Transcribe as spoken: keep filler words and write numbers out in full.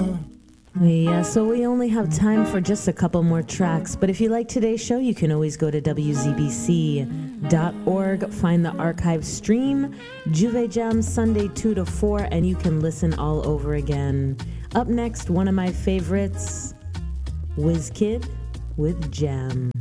Yeah, so we only have time for just a couple more tracks, but if you like today's show, you can always go to W Z B C dot org, find the archive stream, Juve Jam Sunday two to four, and you can listen all over again. Up next, one of my favorites, WizKid with Jam.